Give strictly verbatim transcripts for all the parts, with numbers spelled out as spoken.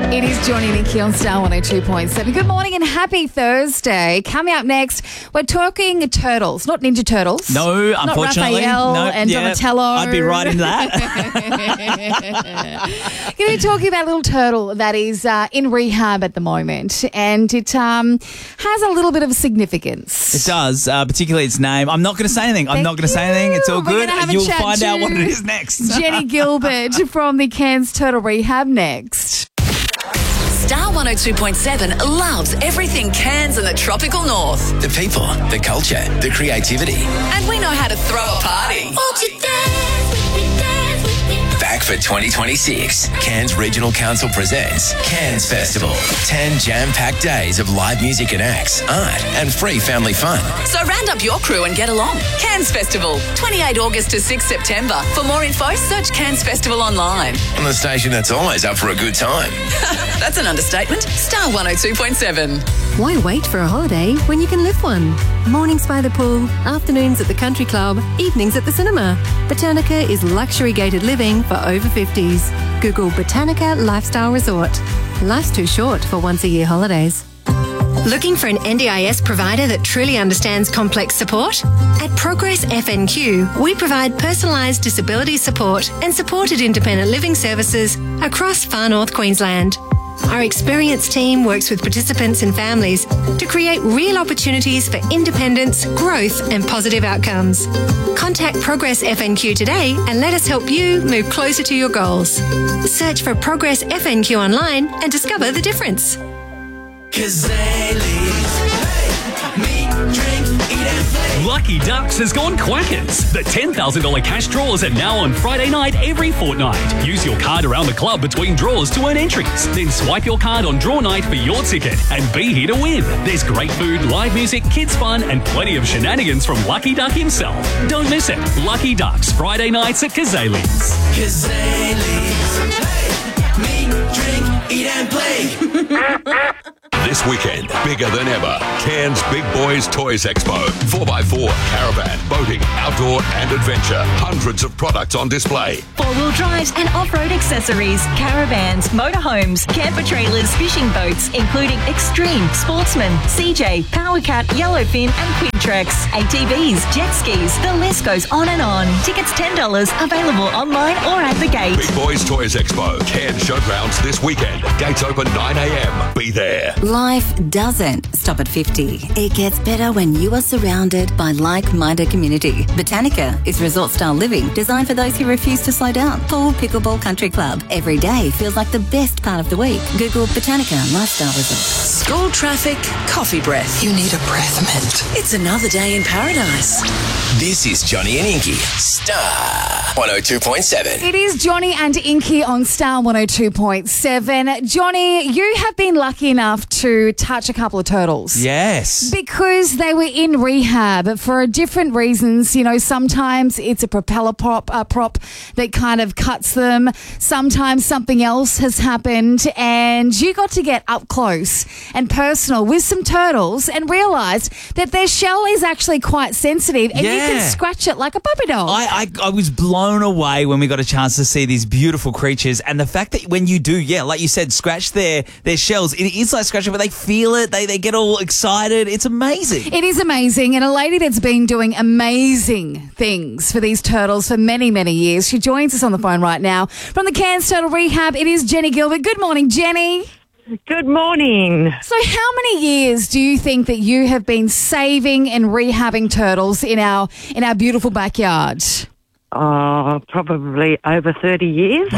It is Johnny and Nikki on Star one oh two point seven. Good morning and happy Thursday. Coming up next, we're talking turtles, not Ninja Turtles. No, not unfortunately. Raphael no, and yeah, Donatello. I'd be right into that. Going to be talking about a little turtle that is uh, in rehab at the moment, and it um, has a little bit of significance. It does, uh, particularly its name. I'm not going to say anything. I'm Thank not going to say anything. It's all you. We're good. gonna have a You'll chat find out to what it is next. Jenny Gilbert from the Cairns Turtle Rehab next. Star one oh two point seven loves everything Cairns and the tropical north. The people, the culture, the creativity. And we know how to throw a party. Back for twenty twenty-six, Cairns Regional Council presents Cairns Festival. Ten jam-packed days of live music and acts, art and free family fun. So round up your crew and get along. Cairns Festival, twenty-eighth August to sixth September. For more info, search Cairns Festival online. On the station that's always up for a good time. That's an understatement. Star one oh two point seven. Why wait for a holiday when you can live one? Mornings by the pool, afternoons at the country club, evenings at the cinema. Botanica is luxury gated living for over fifties. Google Botanica Lifestyle Resort. Life's too short for once a year holidays. Looking for an N D I S provider that truly understands complex support? At Progress F N Q, we provide personalised disability support and supported independent living services across far north Queensland. Our experienced team works with participants and families to create real opportunities for independence, growth and positive outcomes. Contact Progress F N Q today and let us help you move closer to your goals. Search for Progress F N Q online and discover the difference. Lucky Ducks has gone quackers. The ten thousand dollars cash draws are now on Friday night every fortnight. Use your card around the club between draws to earn entries. Then swipe your card on draw night for your ticket and be here to win. There's great food, live music, kids fun and plenty of shenanigans from Lucky Duck himself. Don't miss it. Lucky Ducks, Friday nights at Kazali's. Kazali's. Hey, meet, drink, eat and play. This weekend, bigger than ever, Cairns Big Boys Toys Expo. four by four, caravan, boating, outdoor and adventure. Hundreds of products on display. Four-wheel drives and off-road accessories, caravans, motorhomes, camper trailers, fishing boats, including Extreme, Sportsman, C J, Powercat, Yellowfin and Quidtrex, A T Vs, jet skis, the list goes on and on. Tickets ten dollars, available online or at the gate. Big Boys Toys Expo, Cairns Showgrounds this weekend. Gates open nine a.m. Be there. Life doesn't stop at fifty. It gets better when you are surrounded by like-minded community. Botanica is resort-style living designed for those who refuse to slow down. Pool Pickleball Country Club. Every day feels like the best part of the week. Google Botanica Lifestyle Resort. School traffic, coffee breath. You need a breath mint. It's another day in paradise. This is Johnny and Inky, Star one oh two point seven. It is Johnny and Inky on Star one oh two point seven. Johnny, you have been lucky enough to touch a couple of turtles. Yes. Because they were in rehab for different reasons. You know, sometimes it's a propeller prop, uh, prop that kind of cuts them. Sometimes something else has happened and you got to get up close and personal with some turtles and realised that their shell is actually quite sensitive and Yeah. you can scratch it like a puppy dog. I, I, I was blown away when we got a chance to see these beautiful creatures, and the fact that when you do, yeah, like you said, scratch their, their shells, it is like scratching, but they feel it, they, they get all excited. It's amazing. It is amazing, and a lady that's been doing amazing things for these turtles for many, many years. She joins us on the phone right now from the Cairns Turtle Rehab. It is Jenny Gilbert. Good morning, Jenny. Good morning. So how many years do you think that you have been saving and rehabbing turtles in our in our beautiful backyard? Oh, probably over thirty years.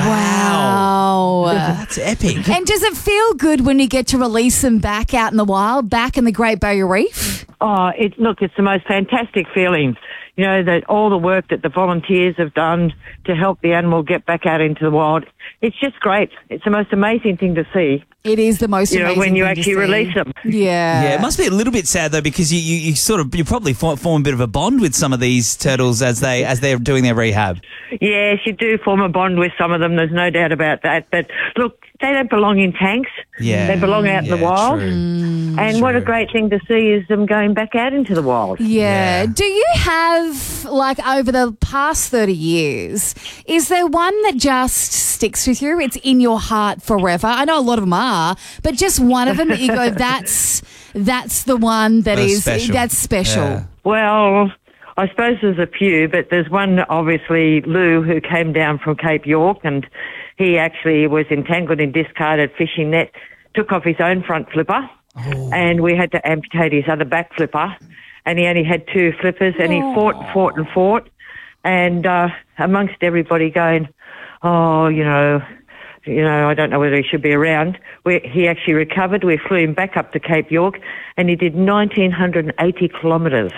Wow. That's epic. And does it feel good when you get to release them back out in the wild, back in the Great Barrier Reef? Oh, it, look, it's the most fantastic feeling. You know, that all the work that the volunteers have done to help the animal get back out into the wild. It's just great. It's the most amazing thing to see. It is the most you know, amazing when you thing to actually see. release them. Yeah. Yeah, it must be a little bit sad though, because you, you, you sort of you probably form, form a bit of a bond with some of these turtles as they as they're doing their rehab. Yes, you do form a bond with some of them. There's no doubt about that. But look, they don't belong in tanks. Yeah, they belong out yeah, in the wild. True. And True. what a great thing to see is them going back out into the wild. Yeah. Yeah. Do you have, like, over the past thirty years, is there one that just sticks fixed with you. It's in your heart forever. I know a lot of them are, but just one of them that you go, that's that's the one that That's is special. that's special. Yeah. Well, I suppose there's a few, but there's one, obviously, Lou, who came down from Cape York, and he actually was entangled in discarded fishing net, took off his own front flipper, Oh. and we had to amputate his other back flipper, and he only had two flippers, and he fought and fought and fought, and uh, amongst everybody going, oh, you know, you know, I don't know whether he should be around. We, he actually recovered. We flew him back up to Cape York, and he did one thousand nine hundred eighty kilometres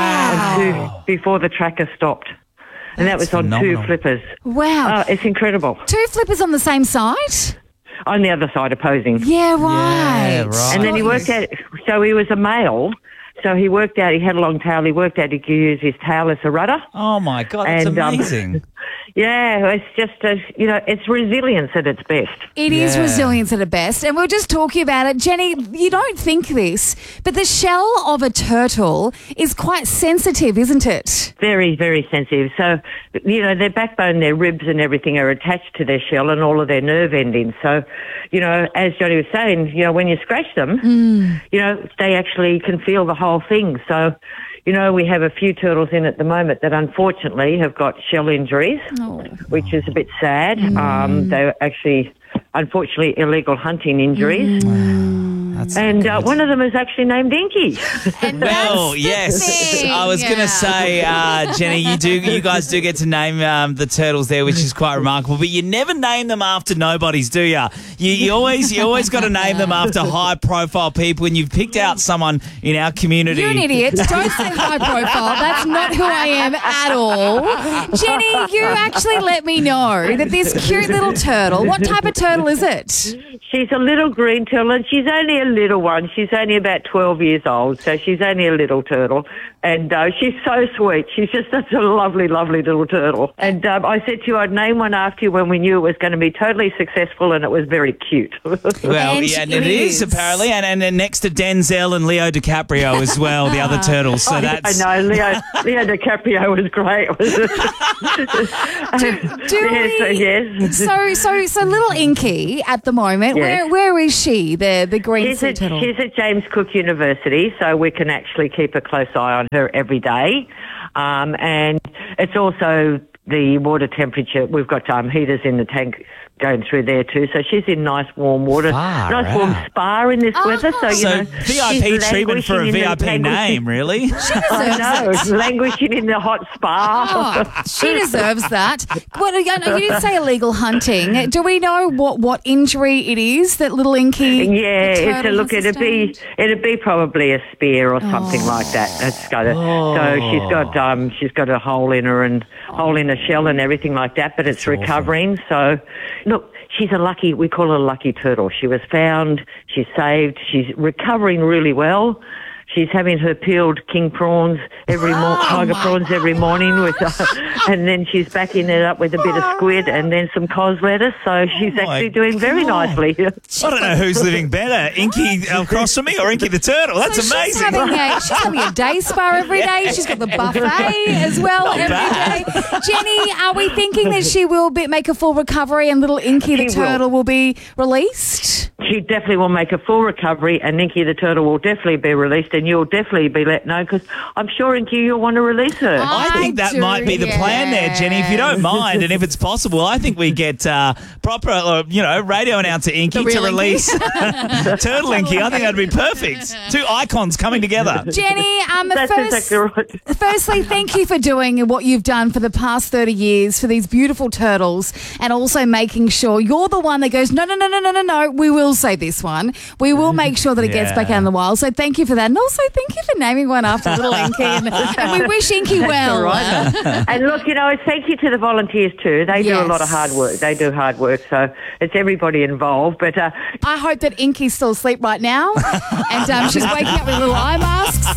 Wow. before the tracker stopped. And that was on phenomenal. two flippers. Wow. Oh, it's incredible. Two flippers on the same side? On the other side opposing. Yeah, right. Yeah, right. And then he worked out, so he was a male, so he worked out, he had a long tail, he worked out he could use his tail as a rudder. Oh, my God, that's And, um, amazing. Yeah, it's just, a, you know, it's resilience at its best. It is Yeah. resilience at its best. And we we're just talking about it. Jenny, you don't think this, but the shell of a turtle is quite sensitive, isn't it? Very, very sensitive. So, you know, their backbone, their ribs and everything are attached to their shell and all of their nerve endings. So, you know, as Johnny was saying, you know, when you scratch them, Mm. you know, they actually can feel the whole thing. So, you know, we have a few turtles in at the moment that unfortunately have got shell injuries, Oh. which is a bit sad. Mm. Um, they're actually, unfortunately, illegal hunting injuries. That's And uh, good. one of them is actually named Inky. And Well, that's the yes. thing. I was going Yeah. to say, uh, Jenny, you do, you guys do get to name um, the turtles there, which is quite remarkable. But you never name them after nobodies, do ya? you? You always, you always got to name them after high-profile people, and you've picked out someone in our community. You're an idiot. Don't say high profile. That's not who I am at all. Jenny, you actually let me know that this cute little turtle, what type of turtle is it? She's a little green turtle, and she's only a little one. She's only about twelve years old, so she's only a little turtle. And uh, she's so sweet. She's just such a lovely, lovely little turtle. And um, I said to you I'd name one after you when we knew it was going to be totally successful, and it was very cute. Well, And yeah, and it it is, is. apparently, and, and then next to Denzel and Leo DiCaprio as well, the other turtles. So that's I know, Leo, Leo DiCaprio was great, wasn't it? Do yes, we- yes. So, so, so little Inky at the moment. Yes. Where, where is she? The the green She's sea at, turtle. she's at James Cook University, so we can actually keep a close eye on her every day. Um, and it's also the water temperature. We've got um, heaters in the tank going through there too, so she's in nice warm water. Far nice warm out. spa in this Oh. weather. So, you so know, V I P she's treatment for a languishing in V I the- P languishing- name, really? I know, languishing in the hot spa. Oh, she deserves that. What, you know, you did say illegal hunting. Do we know what, what injury it is that little Inky? Yeah, the it's a turtle look. has It'd be sustained? it'd be probably a spear or something like that. It's got a, so she's got um she's got a hole in her and hole in her shell and everything like that. But it's recovering. So look, she's a lucky. We call her a lucky turtle. She was found. She's saved. She's recovering really well. She's having her peeled king prawns every morning, tiger prawns every morning, with, uh, and then she's backing it up with a bit of squid and then some cos lettuce. So she's my actually doing very God. nicely. I don't know who's living better, Inky across from me or Inky the turtle. That's So She's amazing. having, a, she's having a day spa every day. She's got the buffet as well Not every bad. day. Jenny, are we thinking that she will be, make a full recovery and little Inky the She will. turtle will be released? She definitely will make a full recovery, and Inky the turtle will definitely be released, and you'll definitely be let know, because I'm sure, Inky, you'll want to release her. I think that do, might be the plan there, Jenny, if you don't mind, and if it's possible, I think we get uh, proper, uh, you know, radio announcer Inky The to real Inky? release Turtle Inky. I think that'd be perfect. Two icons coming together. Jenny, um, That's first, exactly right. firstly, thank you for doing what you've done for the past thirty years for these beautiful turtles, and also making sure you're the one that goes, no, no, no, no, no, no, no, we will say this one. We will make sure that it gets Yeah. back out in the wild. So thank you for that. And also thank you for naming one after little Inky. And, and we wish Inky well. Right. And look, you know, thank you to the volunteers too. They do a lot of Yes. hard work. They do hard work, so it's everybody involved. But uh, I hope that Inky's still asleep right now. And um, she's waking up with little eye masks.